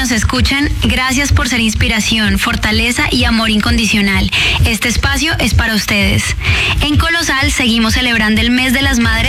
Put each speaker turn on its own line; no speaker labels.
nos escuchan, gracias por ser inspiración, fortaleza y amor incondicional. Este espacio es para ustedes. En Colosal seguimos celebrando el mes de las madres